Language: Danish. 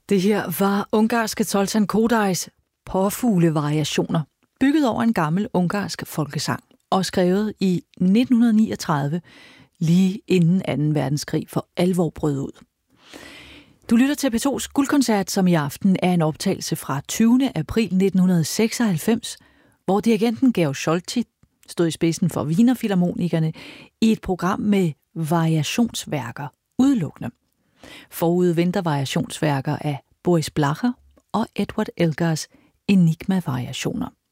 Det her var ungarske Zoltán Kodais påfuglevariationer, bygget over en gammel ungarsk folkesang og skrevet i 1939, lige inden 2. verdenskrig for alvor brød ud. Du lytter til P2's Guldkoncert, som i aften er en optagelse fra 20. april 1996, hvor dirigenten Georg Scholti stod i spidsen for Wienerfilharmonikerne i et program med variationsværker udelukkende. Forud venter variationsværker af Boris Blacher og Edward Elgars Enigma-variationer.